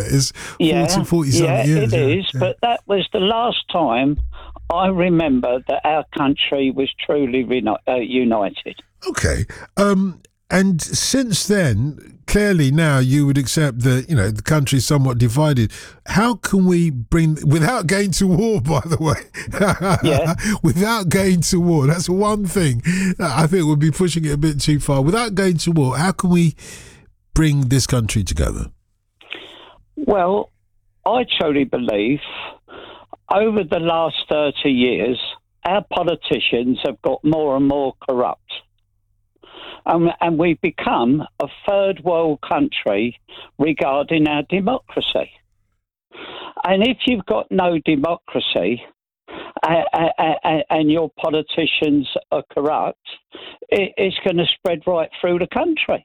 it? It's 40 something years. It is, but that was the last time I remember that our country was truly united. Okay. And since then, clearly now you would accept that, the country's somewhat divided. How can we without going to war, by the way, without going to war, that's one thing I think would be pushing it a bit too far. Without going to war, how can we bring this country together? Well, I truly believe over the last 30 years, our politicians have got more and more corrupt. And we've become a third world country regarding our democracy. And if you've got no democracy and your politicians are corrupt, it's going to spread right through the country.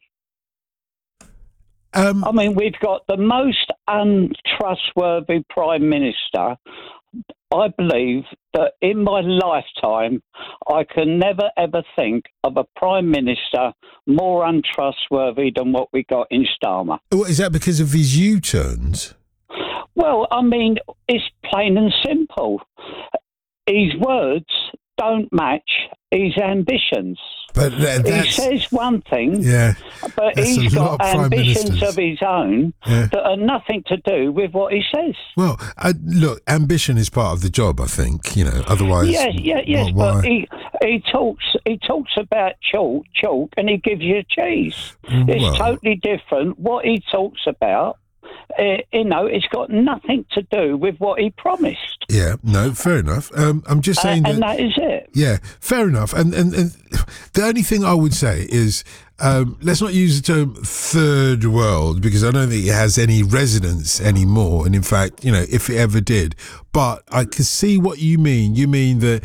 We've got the most untrustworthy Prime Minister. I believe that in my lifetime, I can never, ever think of a Prime Minister more untrustworthy than what we got in Starmer. Is that because of his U-turns? Well, it's plain and simple. His words don't match his ambitions. But he says one thing, but he's got ambitions of his own that are nothing to do with what he says. Well, look, ambition is part of the job, I think. Otherwise, yes. But he talks about chalk, and he gives you cheese. It's totally different. What he talks about, it's got nothing to do with what he promised. Yeah, no, fair enough. I'm just saying and that is it. Yeah, fair enough. And the only thing I would say is, let's not use the term third world, because I don't think it has any resonance anymore. And in fact, if it ever did, but I can see what you mean. You mean that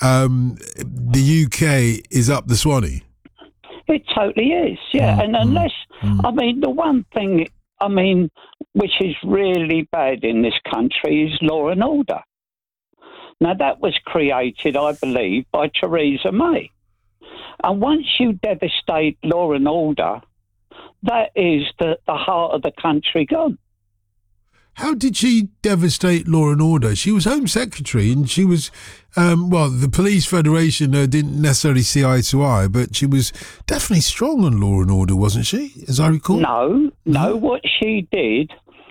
the UK is up the Swanee? It totally is, yeah. And unless, the one thing, which is really bad in this country is law and order. Now, that was created, I believe, by Theresa May. And once you devastate law and order, that is the heart of the country gone. How did she devastate law and order? She was Home Secretary, and she was, the Police Federation didn't necessarily see eye to eye, but she was definitely strong on law and order, wasn't she, as I recall? No. What she did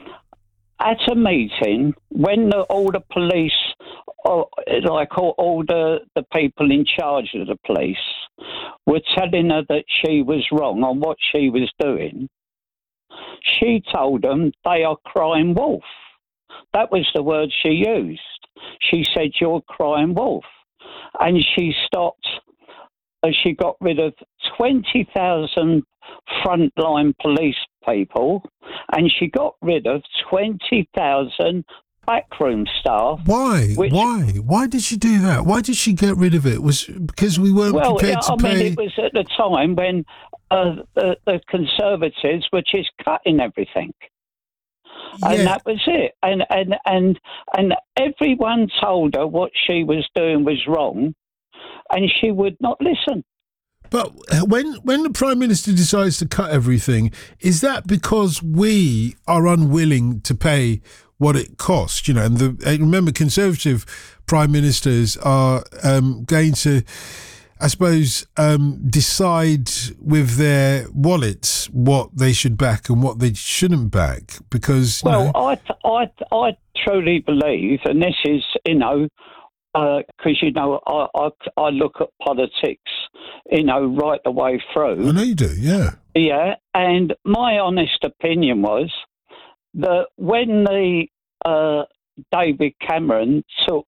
at a meeting, when all the police, all the people in charge of the police were telling her that she was wrong on what she was doing, she told them they are crying wolf. That was the word she used. She said, "You're crying wolf." And she got rid of 20,000 frontline police people, and she got rid of 20,000 backroom staff. Why? Why did she do that? Why did she get rid of it? Was because we weren't prepared to pay? It was at the time when the Conservatives were just cutting everything. And that was it. And everyone told her what she was doing was wrong, and she would not listen. But when the Prime Minister decides to cut everything, is that because we are unwilling to pay what it costs? And remember, Conservative Prime Ministers are going to, I suppose, decide with their wallets what they should back and what they shouldn't back, because... I truly believe, and this is, because, I look at politics, right the way through. I know you do, yeah. Yeah, and my honest opinion was that when the David Cameron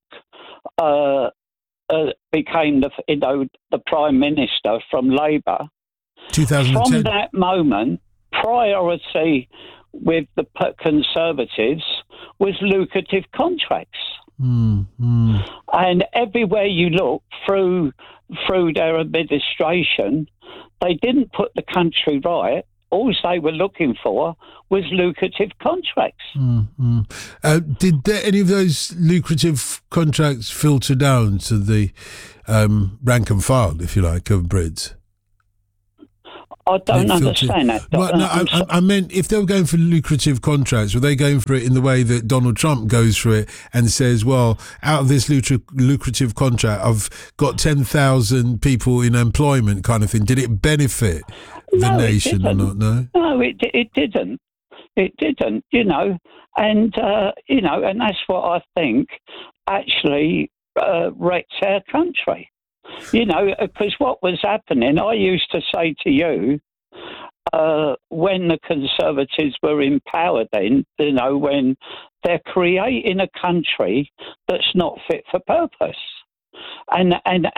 became the Prime Minister from Labour, 2010. From that moment, priority with the Conservatives was lucrative contracts. And everywhere you look through their administration, they didn't put the country right. All they were looking for was lucrative contracts. Did any of those lucrative contracts filter down to the rank and file, if you like, of Brits? I don't understand that. Well, no, I meant if they were going for lucrative contracts, were they going for it in the way that Donald Trump goes for it and says, well, out of this lucrative contract, I've got 10,000 people in employment kind of thing. Did it benefit the nation or not? No, it didn't. It didn't, and, and that's what I think actually wrecked our country. Because what was happening, I used to say to you, when the Conservatives were in power then, when they're creating a country that's not fit for purpose. And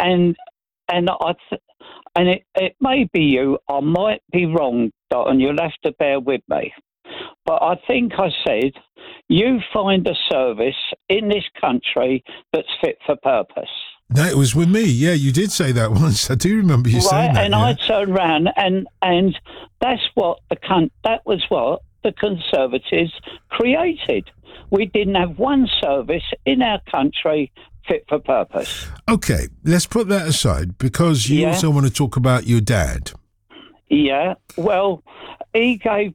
it may be you, I might be wrong, and you'll have to bear with me. But I think I said, you find a service in this country that's fit for purpose. No, it was with me. Yeah, you did say that once. I do remember you saying that. And I turned around and that was what the Conservatives created. We didn't have one service in our country fit for purpose. Okay, let's put that aside because you also want to talk about your dad. Yeah, well, he gave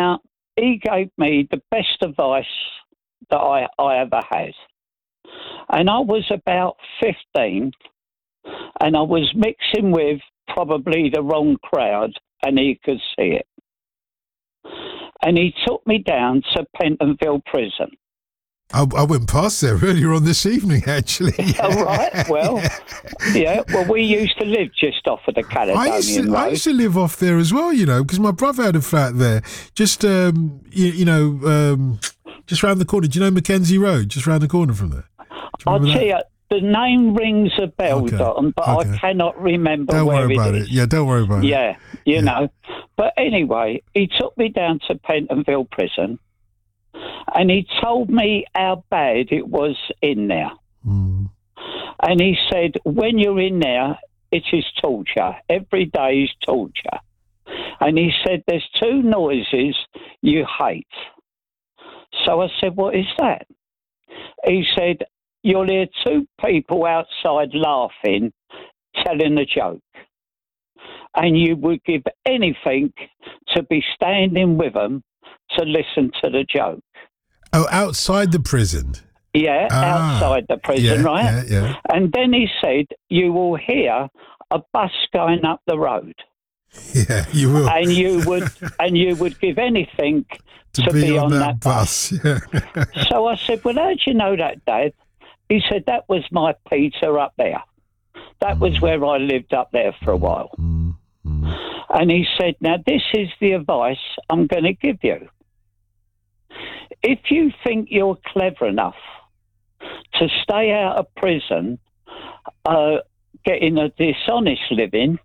me the best advice that I ever had. And I was about 15, and I was mixing with probably the wrong crowd, and he could see it. And he took me down to Pentonville Prison. I went past there earlier on this evening, actually. All right, well, well, we used to live just off of the Caledonian Road. I used to live off there as well, because my brother had a flat there, just, just round the corner. Do you know Mackenzie Road, just round the corner from there? I'll tell you, the name rings a bell, Don, but I cannot remember where it is. Don't worry about it. Yeah, don't worry about it. Yeah, you know. But anyway, he took me down to Pentonville Prison, and he told me how bad it was in there. Mm. And he said, when you're in there, it is torture. Every day is torture. And he said, there's two noises you hate. So I said, what is that? He said, you'll hear two people outside laughing, telling a joke. And you would give anything to be standing with them to listen to the joke. Oh, outside the prison? Yeah, outside the prison, right? Yeah. And then he said, you will hear a bus going up the road. Yeah, you will. And you would give anything to be on that bus. Yeah. So I said, well, how do you know that, Dad? He said, that was my Peter up there. That was where I lived up there for a while. And he said, now, this is the advice I'm going to give you. If you think you're clever enough to stay out of prison, getting a dishonest living,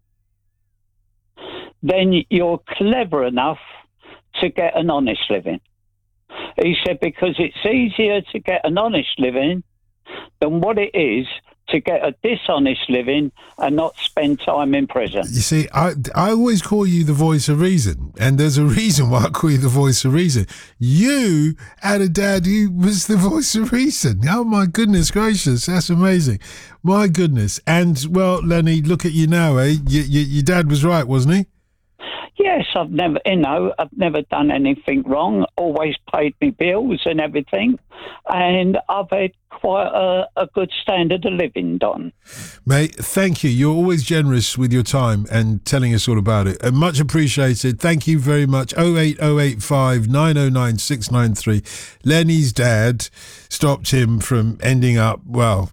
then you're clever enough to get an honest living. He said, because it's easier to get an honest living than what it is to get a dishonest living and not spend time in prison. You see, I always call you the voice of reason, and there's a reason why I call you the voice of reason. You had a dad who was the voice of reason. Oh, my goodness gracious, that's amazing. My goodness. And, well, Lenny, look at you now, eh? Your dad was right, wasn't he? Yes, I've never done anything wrong, always paid me bills and everything, and I've had quite a good standard of living, Don. Mate, thank you. You're always generous with your time and telling us all about it. And much appreciated. Thank you very much. 08085 909 693. Lenny's dad stopped him from ending up, well,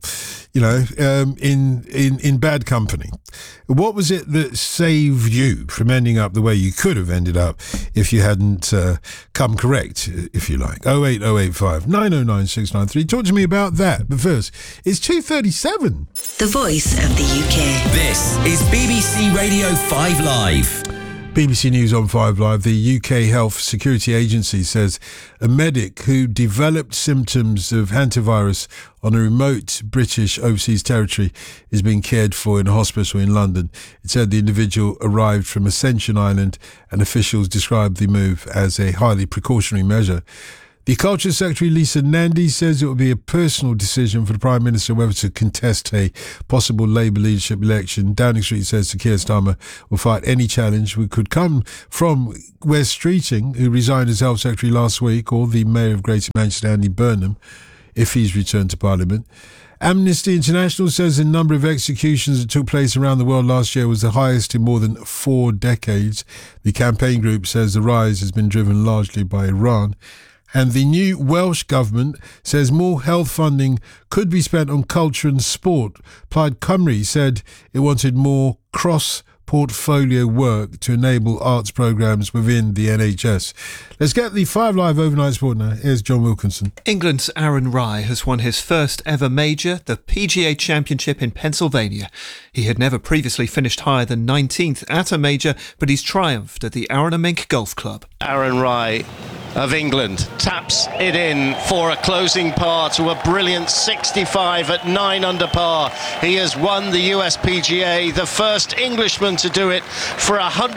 in bad company. What was it that saved you from ending up the way you could have ended up if you hadn't come correct, if you like? 08085 909 693. Talk to me about that. But first, it's 2:37. The voice of the UK. This is BBC Radio 5 Live. BBC News on 5 Live. The UK Health Security Agency says a medic who developed symptoms of hantavirus on a remote British overseas territory is being cared for in a hospital in London. It said the individual arrived from Ascension Island, and officials described the move as a highly precautionary measure. The Culture Secretary, Lisa Nandy, says it will be a personal decision for the Prime Minister whether to contest a possible Labour leadership election. Downing Street says Sir Keir Starmer will fight any challenge which could come from Wes Streeting, who resigned as Health Secretary last week, or the Mayor of Greater Manchester, Andy Burnham, if he's returned to Parliament. Amnesty International says the number of executions that took place around the world last year was the highest in more than 4 decades. The campaign group says the rise has been driven largely by Iran. And the new Welsh government says more health funding could be spent on culture and sport. Plaid Cymru said it wanted more cross-portfolio work to enable arts programmes within the NHS. Let's get the 5 Live overnight sport now. Here's John Wilkinson. England's Aaron Rai has won his first ever major, the PGA Championship in Pennsylvania. He had never previously finished higher than 19th at a major, but he's triumphed at the Arranamink Golf Club. Aaron Rai of England taps it in for a closing par to a brilliant 65 at 9 under par. He has won the US PGA, the first Englishman to do it for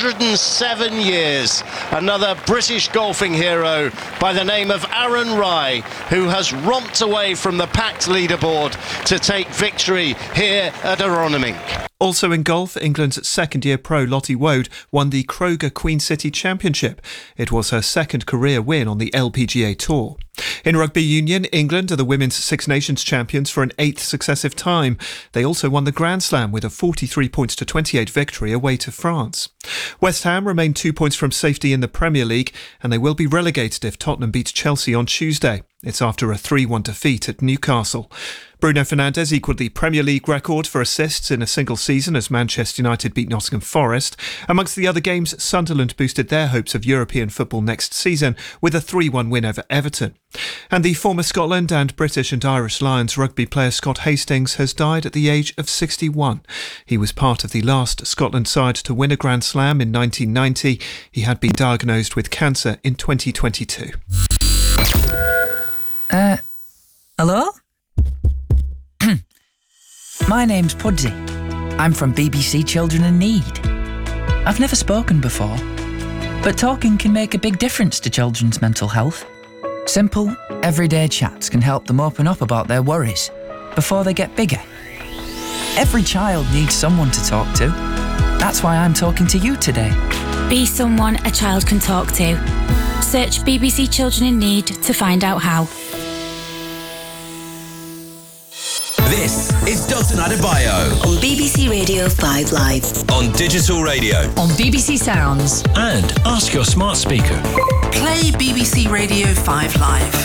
107 years. Another British golfing hero by the name of Aaron Rai, who has romped away from the packed leaderboard to take victory here at Arranamink. Also in golf, England's second-year pro Lottie Woad won the Kroger Queen City Championship. It was her second career win on the LPGA Tour. In rugby union, England are the Women's Six Nations champions for an 8th successive time. They also won the Grand Slam with a 43-28 victory away to France. West Ham remain 2 points from safety in the Premier League, and they will be relegated if Tottenham beats Chelsea on Tuesday. It's after a 3-1 defeat at Newcastle. Bruno Fernandes equalled the Premier League record for assists in a single season as Manchester United beat Nottingham Forest. Amongst the other games, Sunderland boosted their hopes of European football next season with a 3-1 win over Everton. And the former Scotland and British and Irish Lions rugby player Scott Hastings has died at the age of 61. He was part of the last Scotland side to win a Grand Slam in 1990. He had been diagnosed with cancer in 2022. Hello? My name's Pudsey. I'm from BBC Children in Need. I've never spoken before, but talking can make a big difference to children's mental health. Simple, everyday chats can help them open up about their worries before they get bigger. Every child needs someone to talk to. That's why I'm talking to you today. Be someone a child can talk to. Search BBC Children in Need to find out how. This is Dalton Adebayo On BBC Radio 5 Live. on digital radio. On BBC Sounds. And ask your smart speaker. Play BBC Radio 5 Live.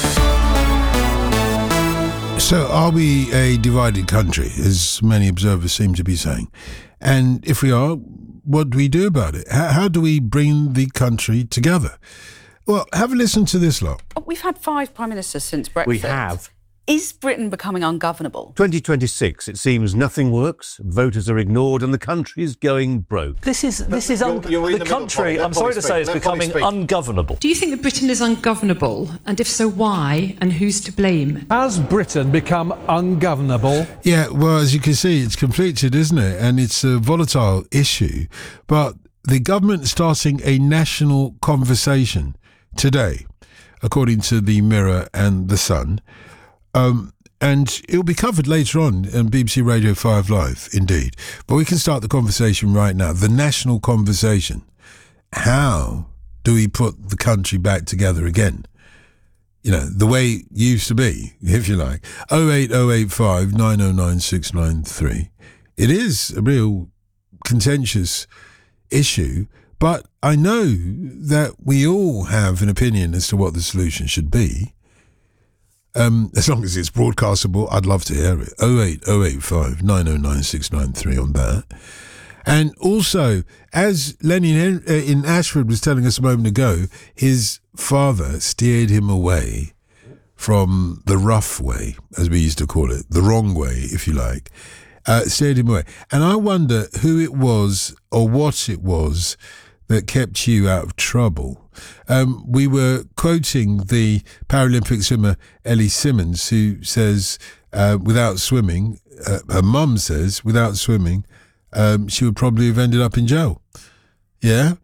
So are we a divided country, as many observers seem to be saying? And if we are, what do we do about it? How do we bring the country together? Well, have a listen to this lot. We've had 5 prime ministers since Brexit. We have. Is Britain becoming ungovernable? 2026, it seems nothing works, voters are ignored and the country is going broke. The country, I'm sorry to say, is becoming ungovernable. Do you think that Britain is ungovernable? And if so, why? And who's to blame? Has Britain become ungovernable? Yeah, well, as you can see, it's conflicted, isn't it? And it's a volatile issue. But the government is starting a national conversation today, according to the Mirror and the Sun. And it'll be covered later on BBC Radio 5 Live, indeed. But we can start the conversation right now. The national conversation. How do we put the country back together again? You know, the way it used to be, if you like. 08085 909 693. It is a real contentious issue, but I know that we all have an opinion as to what the solution should be. As long as it's broadcastable, I'd love to hear it. 08085 909 693 on that. And also, as Lenny in Ashford was telling us a moment ago, his father steered him away from the rough way, as we used to call it, the wrong way, if you like, steered him away. And I wonder who it was or what it was that kept you out of trouble. We were quoting the Paralympic swimmer Ellie Simmons, who says, without swimming, her mum says, without swimming, she would probably have ended up in jail. Yeah?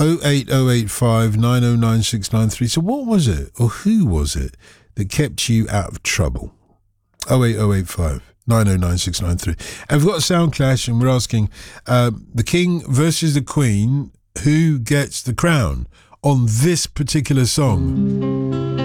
08085 909693. So what was it, or who was it, that kept you out of trouble? 08085 909693. And we've got a sound clash, and we're asking the King versus the Queen, who gets the crown on this particular song?